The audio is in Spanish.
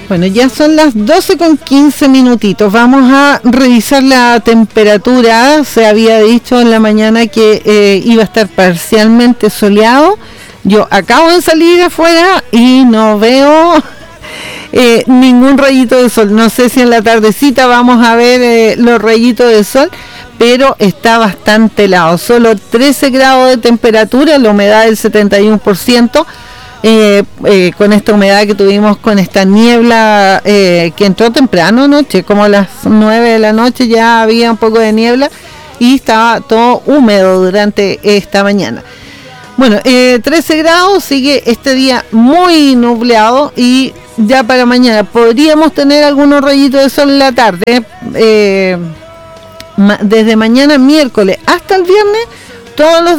Bueno, ya son las 12:15 minutitos. Vamos a revisar la temperatura. Se había dicho en la mañana que iba a estar parcialmente soleado. Yo acabo de salir afuera y no veo ningún rayito de sol. No sé si en la tardecita vamos a ver los rayitos de sol, pero está bastante helado. Solo 13 grados de temperatura, la humedad del 71%. Con esta humedad que tuvimos, con esta niebla que entró temprano anoche, como a las 9 de la noche ya había un poco de niebla y estaba todo húmedo durante esta mañana. Bueno, 13 grados, sigue este día muy nublado y ya para mañana podríamos tener algunos rayitos de sol en la tarde. Desde mañana miércoles hasta el viernes, todos los